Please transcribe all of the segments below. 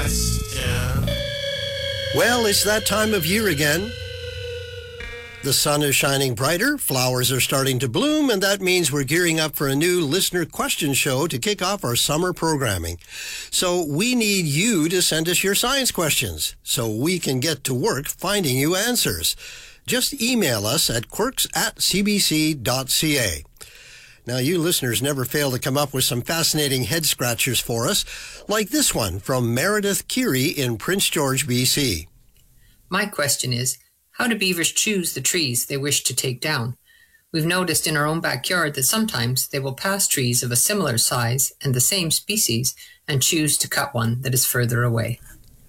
question. Well, it's that time of year again. The sun is shining brighter, flowers are starting to bloom, and that means we're gearing up for a new listener question show to kick off our summer programming. So we need you to send us your science questions so we can get to work finding you answers. Just email us at quirks@cbc.ca. Now, you listeners never fail to come up with some fascinating head-scratchers for us, like this one from Meredith Keary in Prince George, BC. My question is, how do beavers choose the trees they wish to take down? We've noticed in our own backyard that sometimes they will pass trees of a similar size and the same species and choose to cut one that is further away.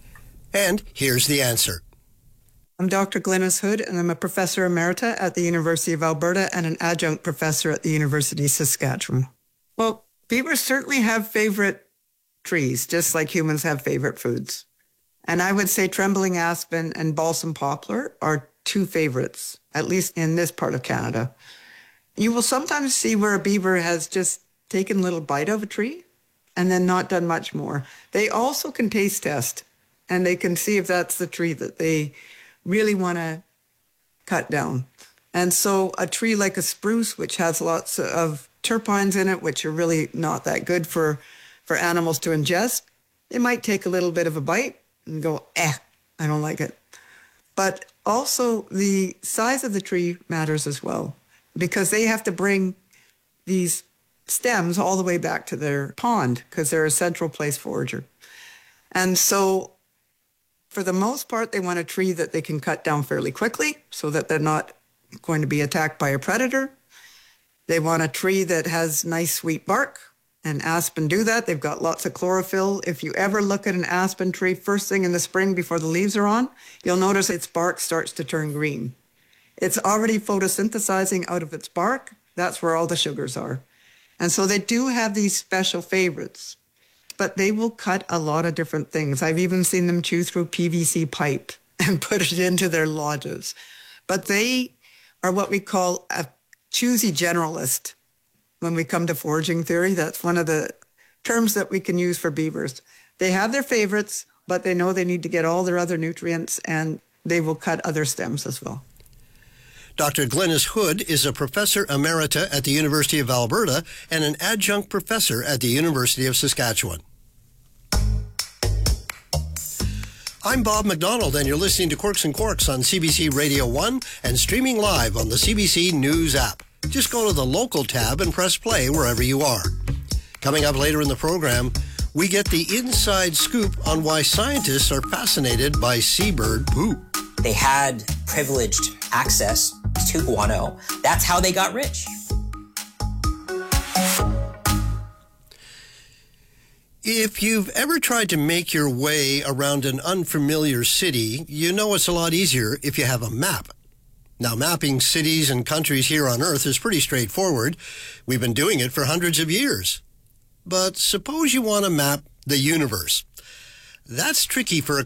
And here's the answer. I'm Dr. Glynis Hood, and I'm a professor emerita at the University of Alberta and an adjunct professor at the University of Saskatchewan. Well, beavers certainly have favorite trees, just like humans have favorite foods. And I would say trembling aspen and balsam poplar are two favorites, at least in this part of Canada. You will sometimes see where a beaver has just taken a little bite of a tree and then not done much more. They also can taste test, and they can see if that's the tree that they really want to cut down. And so a tree like a spruce, which has lots of terpenes in it, which are really not that good for animals to ingest, they might take a little bit of a bite and go, I don't like it. But also the size of the tree matters as well, because they have to bring these stems all the way back to their pond because they're a central place forager. And so for the most part, they want a tree that they can cut down fairly quickly so that they're not going to be attacked by a predator. They want a tree that has nice, sweet bark, and aspen do that. They've got lots of chlorophyll. If you ever look at an aspen tree first thing in the spring before the leaves are on, you'll notice its bark starts to turn green. It's already photosynthesizing out of its bark. That's where all the sugars are. And so they do have these special favorites, but they will cut a lot of different things. I've even seen them chew through PVC pipe and put it into their lodges. But they are what we call a choosy generalist. When we come to foraging theory, that's one of the terms that we can use for beavers. They have their favorites, but they know they need to get all their other nutrients, and they will cut other stems as well. Dr. Glynis Hood is a professor emerita at the University of Alberta and an adjunct professor at the University of Saskatchewan. I'm Bob McDonald, and you're listening to Quirks and Quarks on CBC Radio 1 and streaming live on the CBC News app. Just go to the local tab and press play wherever you are. Coming up later in the program, we get the inside scoop on why scientists are fascinated by seabird poop. They had privileged access to guano. That's how they got rich. If you've ever tried to make your way around an unfamiliar city, you know it's a lot easier if you have a map. Now, mapping cities and countries here on Earth is pretty straightforward. We've been doing it for hundreds of years. But suppose you want to map the universe. That's tricky for a